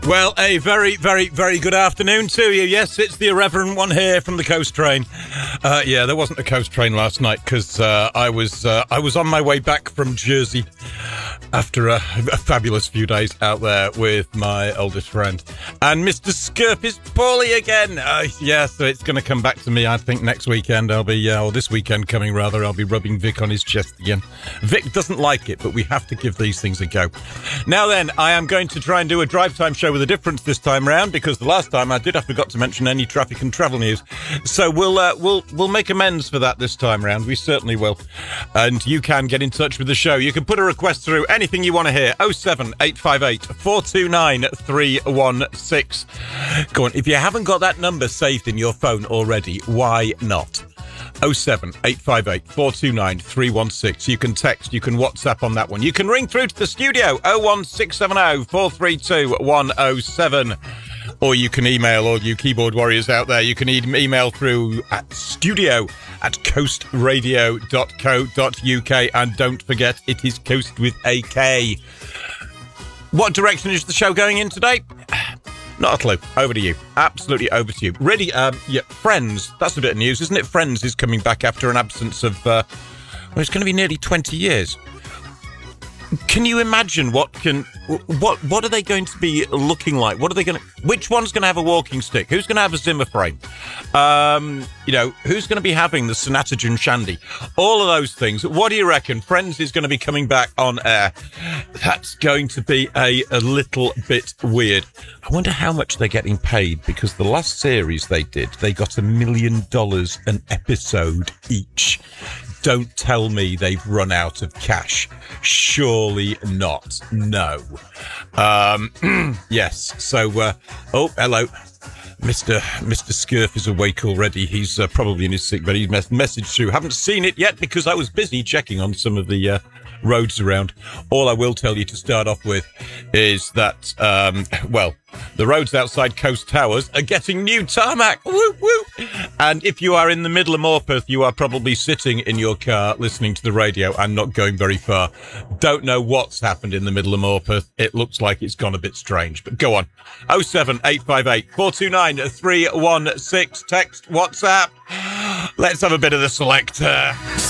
Well, a very, very, very good afternoon to you. Yes, it's the irreverent one here from the Coast Train. Yeah, there wasn't a Coast Train last night because I was on my way back from Jersey after a fabulous few days out there with my oldest friend. And Mr. Scurf is poorly again. Yeah, so it's going to come back to me, I think, next weekend. Or this weekend coming, rather. I'll be rubbing Vic on his chest again. Vic doesn't like it, but we have to give these things a go. Now then, I am going to try and do a drive time show with a difference this time round, because the last time I forgot to mention any traffic and travel news. So we'll make amends for that this time round. We certainly will. And you can get in touch with the show. You can put a request through, anything you want to hear. 07858 429 316. Go on, if you haven't got that number saved in your phone already, why not? 07858 429 316. You can text, you can WhatsApp on that one. You can ring through to the studio, 01670 432 107. Or you can email, all you keyboard warriors out there, you can email through at studio@coastradio.co.uk. And don't forget, it is Coast with a K. What direction is the show going in today? Not a clue. Over to you. Absolutely over to you. Really, yeah, Friends. That's a bit of news, isn't it? Friends is coming back after an absence of, it's going to be nearly 20 years. Can you imagine what are they going to be looking like? Which one's going to have a walking stick? Who's going to have a Zimmer frame? Who's going to be having the Sanatogen Shandy? All of those things. What do you reckon? Friends is going to be coming back on air. That's going to be a little bit weird. I wonder how much they're getting paid, because the last series they did, they got $1 million an episode each. Don't tell me they've run out of cash. Surely not. No. Yes. So, hello. Mr. Scurf is awake already. He's probably in his sick bed. He's messaged through. Haven't seen it yet because I was busy checking on some of the roads around. All I will tell you to start off with is that, the roads outside Coast Towers are getting new tarmac. Woo, woo. And if you are in the middle of Morpeth, you are probably sitting in your car listening to the radio and not going very far. Don't know what's happened in the middle of Morpeth. It looks like it's gone a bit strange, but go on. 07858 429 316. Text, WhatsApp. Let's have a bit of the selector.